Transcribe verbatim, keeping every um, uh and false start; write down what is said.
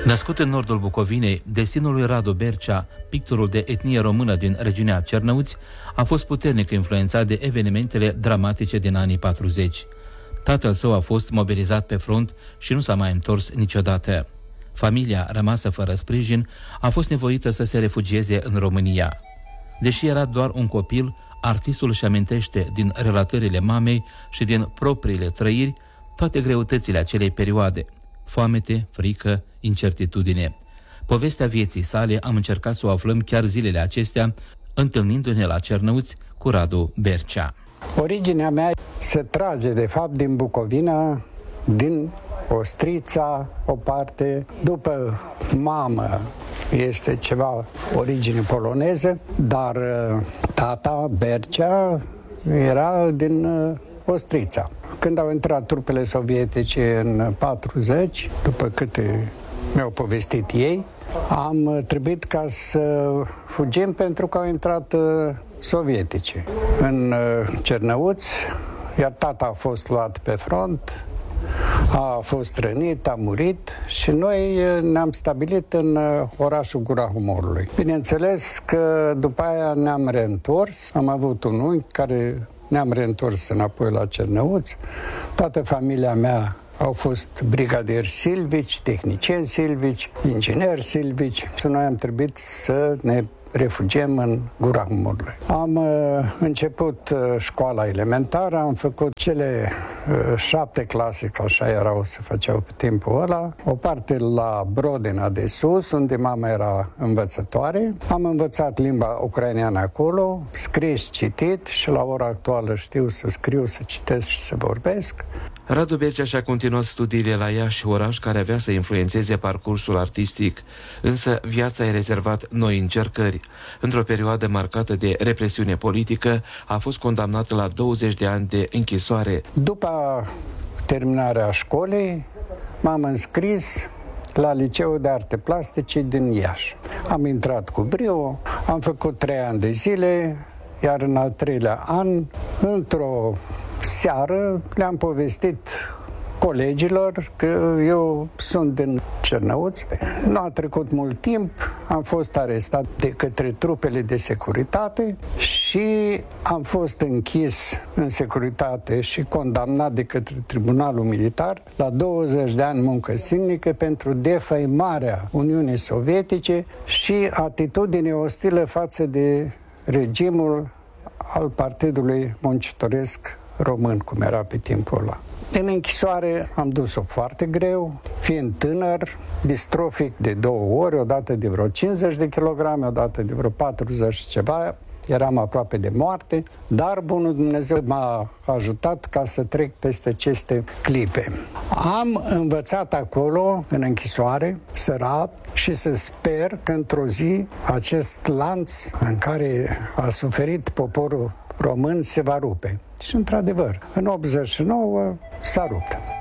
Născut în nordul Bucovinei, destinul lui Radu Bercea, pictorul de etnie română din regiunea Cernăuți, a fost puternic influențat de evenimentele dramatice din anii patruzeci. Tatăl său a fost mobilizat pe front și nu s-a mai întors niciodată. Familia, rămasă fără sprijin, a fost nevoită să se refugieze în România. Deși era doar un copil, artistul își amintește din relatările mamei și din propriile trăiri toate greutățile acelei perioade: foamete, frică, incertitudine. Povestea vieții sale am încercat să o aflăm chiar zilele acestea, întâlnindu-ne la Cernăuți cu Radu Bercea. Originea mea se trage, de fapt, din Bucovina, din Ostrița, o parte. După mamă este ceva origine poloneză, dar tata, Bercea, era din Ostrița. Când au intrat trupele sovietice în patruzeci, după câte mi-au povestit ei, am trebuit ca să fugim pentru că au intrat sovietice în Cernăuți, iar tata a fost luat pe front, a fost rănit, a murit și noi ne-am stabilit în orașul Gura Humorului. Bineînțeles că după aia ne-am reîntors, am avut un unchi care ne-am reîntors înapoi la Cernăuți. Toată familia mea au fost brigadieri silvici, tehnicieni silvici, ingineri silvici și noi am trebuit să ne refugiem în Gura Humorului. Am uh, început uh, școala elementară, am făcut cele uh, șapte clase, că așa erau, se făceau pe timpul ăla, o parte la Brodina de Sus, unde mama era învățătoare. Am învățat limba ucraineană acolo, scris, citit și la ora actuală știu să scriu, să citesc și să vorbesc. Radu Bercea și-a continuat studiile la Iași, oraș care avea să influențeze parcursul artistic, însă viața i-a rezervat noi încercări. Într-o perioadă marcată de represiune politică, a fost condamnat la douăzeci de ani de închisoare. După terminarea școlii, m-am înscris la Liceul de Arte Plastice din Iași. Am intrat cu brio, am făcut trei ani de zile, iar în al treilea an, într-o seară, le-am povestit colegilor că eu sunt din Cernăuți. Nu a trecut mult timp, am fost arestat de către trupele de securitate și am fost închis în securitate și condamnat de către Tribunalul Militar la douăzeci de ani muncă silnică pentru defăimarea Uniunii Sovietice și atitudine ostilă față de regimul al Partidului Muncitoresc Român, cum era pe timpul ăla. În închisoare am dus-o foarte greu, fiind tânăr, distrofic de două ori, odată de vreo cincizeci de kilograme, odată de vreo patruzeci și ceva, eram aproape de moarte, dar bunul Dumnezeu m-a ajutat ca să trec peste aceste clipe. Am învățat acolo, în închisoare, să rap și să sper că într-o zi acest lanț în care a suferit poporul român se va rupe. Și într-adevăr, în optzeci și nouă s-a rupt.